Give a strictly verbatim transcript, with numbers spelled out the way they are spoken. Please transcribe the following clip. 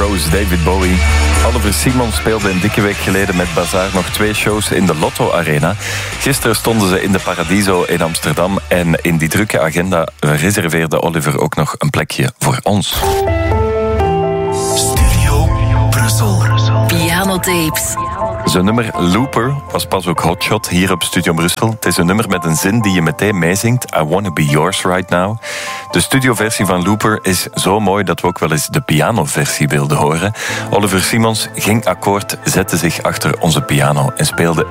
Rose, David Bowie. Oliver Simons speelde een dikke week geleden met Bazaar nog twee shows in de Lotto Arena. Gisteren stonden ze in de Paradiso in Amsterdam. En in die drukke agenda reserveerde Oliver ook nog een plekje voor ons. Studio Brussel. Pianotapes. Zijn nummer Looper was pas ook hotshot hier op Studio Brussel. Het is een nummer met een zin die je meteen meezingt. I wanna be yours right now. De studioversie van Looper is zo mooi dat we ook wel eens de pianoversie wilden horen. Oliver Simons ging akkoord, zette zich achter onze piano en speelde